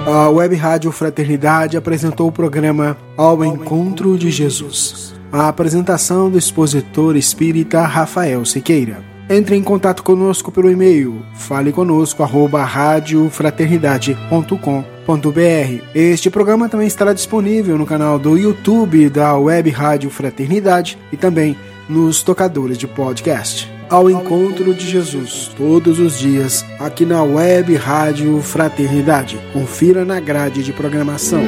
A Web Rádio Fraternidade apresentou o programa Ao Encontro de Jesus. A apresentação do expositor espírita Rafael Siqueira. Entre em contato conosco pelo e-mail faleconosco@radiofraternidade.com.br. Este programa também estará disponível no canal do YouTube da Web Rádio Fraternidade e também nos tocadores de podcast. Ao Encontro de Jesus, todos os dias, aqui na Web Rádio Fraternidade. Confira na grade de programação.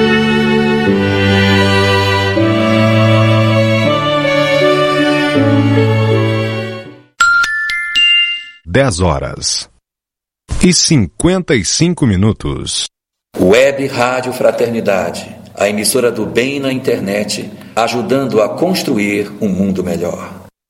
10h55. Web Rádio Fraternidade, a emissora do bem na internet, ajudando a construir um mundo melhor.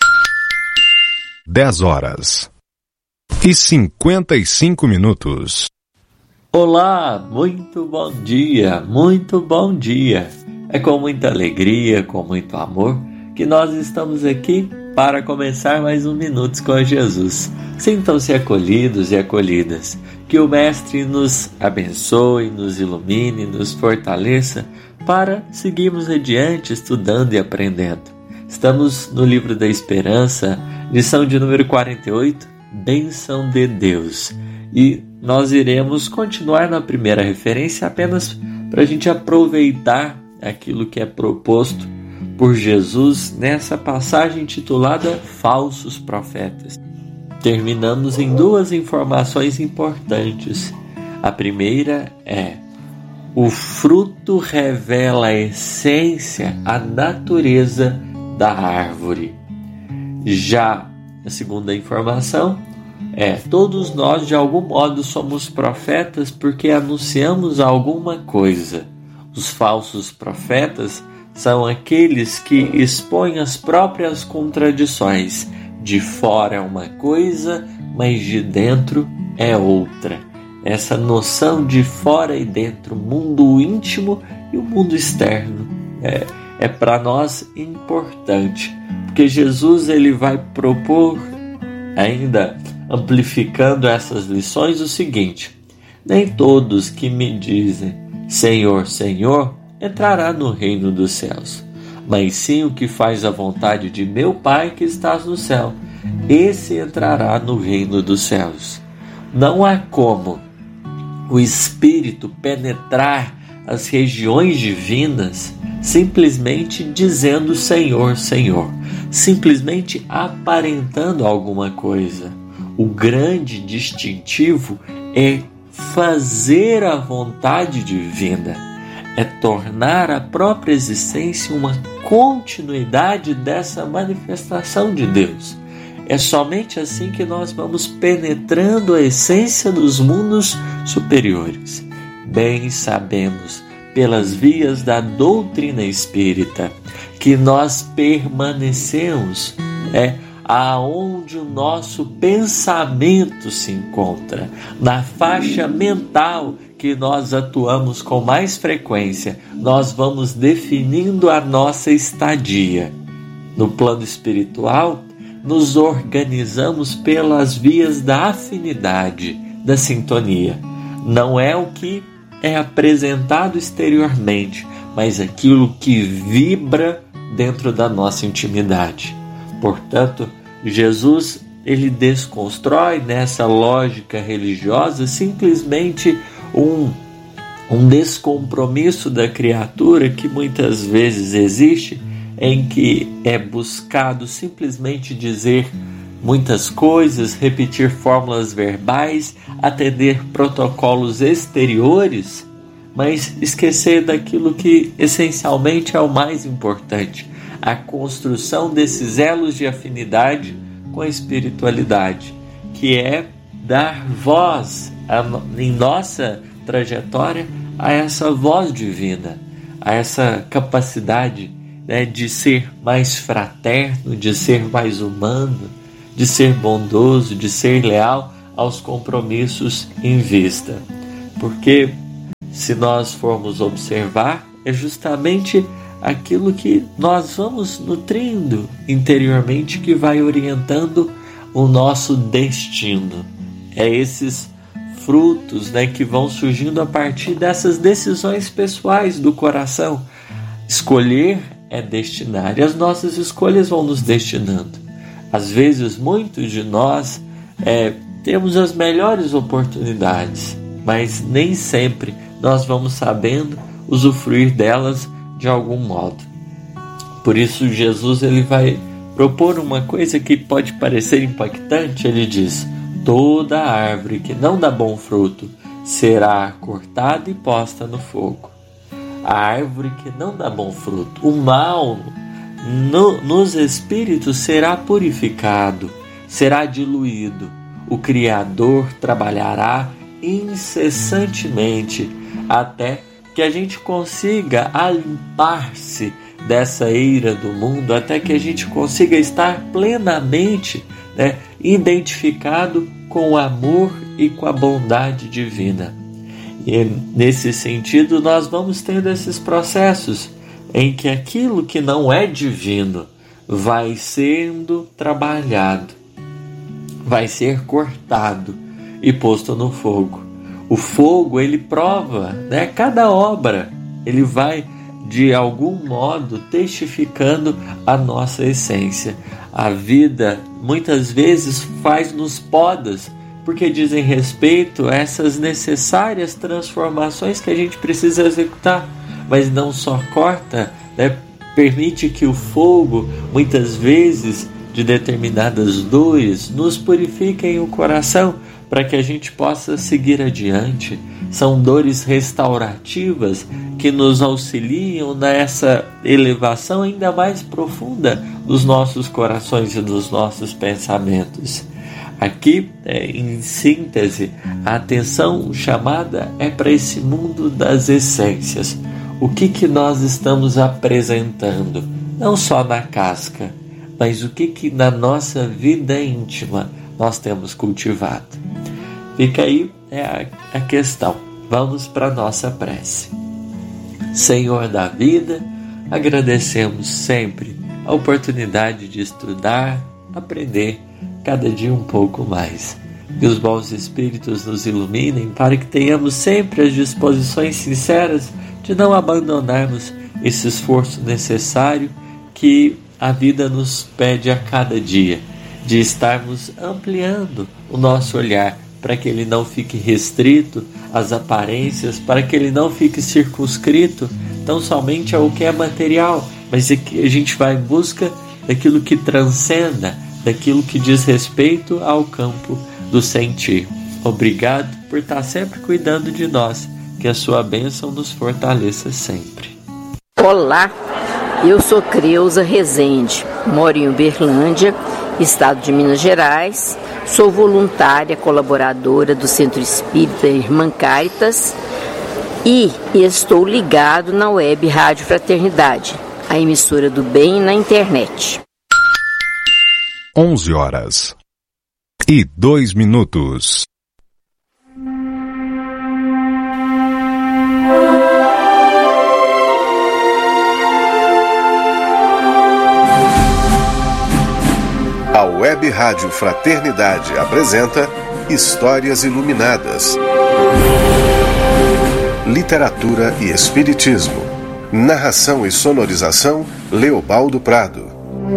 10h55. Olá, muito bom dia, muito bom dia. É com muita alegria, com muito amor, que nós estamos aqui para começar mais um Minutos com Jesus. Sintam-se acolhidos e acolhidas. Que o Mestre nos abençoe, nos ilumine, nos fortaleça para seguirmos adiante estudando e aprendendo. Estamos no Livro da Esperança, lição de número 48, Bênção de Deus. E nós iremos continuar na primeira referência apenas para a gente aproveitar aquilo que é proposto por Jesus nessa passagem intitulada Falsos Profetas. Terminamos em duas informações importantes. A primeira é: o fruto revela a essência, a natureza da árvore. Já a segunda informação é: todos nós de algum modo somos profetas porque anunciamos alguma coisa. Os falsos profetas são aqueles que expõem as próprias contradições. De fora é uma coisa, mas de dentro é outra. Essa noção de fora e dentro, o mundo íntimo e o mundo externo, é para nós importante, porque Jesus ele vai propor, ainda amplificando essas lições, o seguinte: nem todos que me dizem Senhor, Senhor, entrará no reino dos céus, mas sim o que faz a vontade de meu Pai que estás no céu, esse entrará no reino dos céus. Não há como o Espírito penetrar as regiões divinas simplesmente dizendo Senhor, Senhor, simplesmente aparentando alguma coisa. O grande distintivo é fazer a vontade divina, é tornar a própria existência uma continuidade dessa manifestação de Deus. É somente assim que nós vamos penetrando a essência dos mundos superiores. Bem sabemos, pelas vias da doutrina espírita, que nós permanecemos aonde o nosso pensamento se encontra, na faixa mental que nós atuamos com mais frequência, nós vamos definindo a nossa estadia. No plano espiritual, nos organizamos pelas vias da afinidade, da sintonia. Não é o que é apresentado exteriormente, mas aquilo que vibra dentro da nossa intimidade. Portanto, Jesus ele desconstrói nessa lógica religiosa simplesmente um descompromisso da criatura que muitas vezes existe, em que é buscado simplesmente dizer muitas coisas, repetir fórmulas verbais, atender protocolos exteriores, mas esquecer daquilo que essencialmente é o mais importante: a construção desses elos de afinidade com a espiritualidade, que é dar voz em nossa trajetória a essa voz divina, a essa capacidade de ser mais fraterno, de ser mais humano, de ser bondoso, de ser leal aos compromissos em vista. Porque se nós formos observar, é justamente aquilo que nós vamos nutrindo interiormente que vai orientando o nosso destino. É esses frutos, né, que vão surgindo a partir dessas decisões pessoais do coração. Escolher é destinar, e as nossas escolhas vão nos destinando. Às vezes, muitos de nós temos as melhores oportunidades, mas nem sempre nós vamos sabendo usufruir delas de algum modo. Por isso, Jesus ele vai propor uma coisa que pode parecer impactante. Ele diz: toda árvore que não dá bom fruto será cortada e posta no fogo. A árvore que não dá bom fruto, o mal nos espíritos será purificado, será diluído. O Criador trabalhará incessantemente até que a gente consiga limpar-se dessa eira do mundo, até que a gente consiga estar plenamente, identificado com o amor e com a bondade divina. E nesse sentido nós vamos tendo esses processos em que aquilo que não é divino vai sendo trabalhado, vai ser cortado e posto no fogo. O fogo ele prova, cada obra, ele vai de algum modo testificando a nossa essência. A vida muitas vezes faz-nos podas, porque dizem respeito a essas necessárias transformações que a gente precisa executar, mas não só corta, permite que o fogo, muitas vezes, de determinadas dores, nos purifiquem o coração, para que a gente possa seguir adiante. São dores restaurativas que nos auxiliam nessa elevação ainda mais profunda dos nossos corações e dos nossos pensamentos. Aqui, em síntese, a atenção chamada é para esse mundo das essências. O que nós estamos apresentando, não só na casca, mas o que na nossa vida íntima nós temos cultivado. Fica aí a questão. Vamos para a nossa prece. Senhor da vida, agradecemos sempre a oportunidade de estudar, aprender cada dia um pouco mais. Que os bons espíritos nos iluminem para que tenhamos sempre as disposições sinceras de não abandonarmos esse esforço necessário que a vida nos pede a cada dia, de estarmos ampliando o nosso olhar para que ele não fique restrito às aparências, para que ele não fique circunscrito tão somente ao que é material, mas é que a gente vai em busca daquilo que transcenda, daquilo que diz respeito ao campo do sentir. Obrigado por estar sempre cuidando de nós, que a sua bênção nos fortaleça sempre. Olá, eu sou Creuza Rezende, moro em Uberlândia, estado de Minas Gerais, sou voluntária colaboradora do Centro Espírita Irmã Caritas e estou ligado na Web Rádio Fraternidade, a emissora do bem na internet. 11h02. A Web Rádio Fraternidade apresenta Histórias Iluminadas. Literatura e Espiritismo. Narração e sonorização, Leobaldo Prado.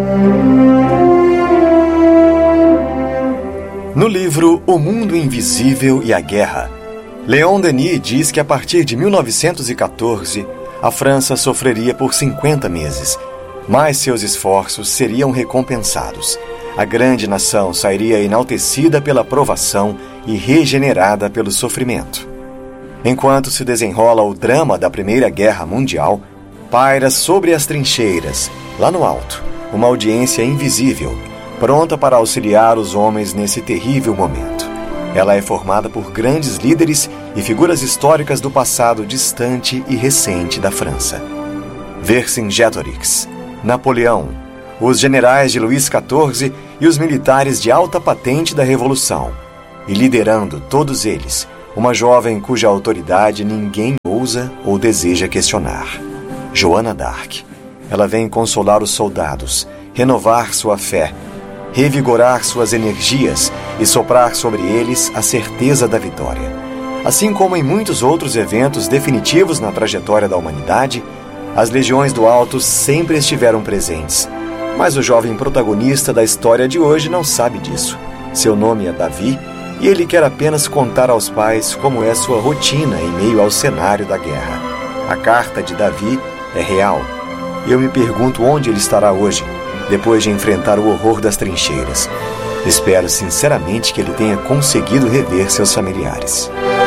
No livro O Mundo Invisível e a Guerra, Leon Denis diz que a partir de 1914, a França sofreria por 50 meses, mas seus esforços seriam recompensados. A grande nação sairia enaltecida pela provação e regenerada pelo sofrimento. Enquanto se desenrola o drama da Primeira Guerra Mundial, paira sobre as trincheiras, lá no alto, uma audiência invisível, pronta para auxiliar os homens nesse terrível momento. Ela é formada por grandes líderes e figuras históricas do passado distante e recente da França. Vercingetorix, Napoleão, os generais de Luís XIV e os militares de alta patente da Revolução. E liderando todos eles, uma jovem cuja autoridade ninguém ousa ou deseja questionar. Joana d'Arc. Ela vem consolar os soldados, renovar sua fé, revigorar suas energias e soprar sobre eles a certeza da vitória. Assim como em muitos outros eventos definitivos na trajetória da humanidade, as legiões do alto sempre estiveram presentes. Mas o jovem protagonista da história de hoje não sabe disso. Seu nome é Davi e ele quer apenas contar aos pais como é sua rotina em meio ao cenário da guerra. A carta de Davi é real. Eu me pergunto onde ele estará hoje, depois de enfrentar o horror das trincheiras. Espero sinceramente que ele tenha conseguido rever seus familiares.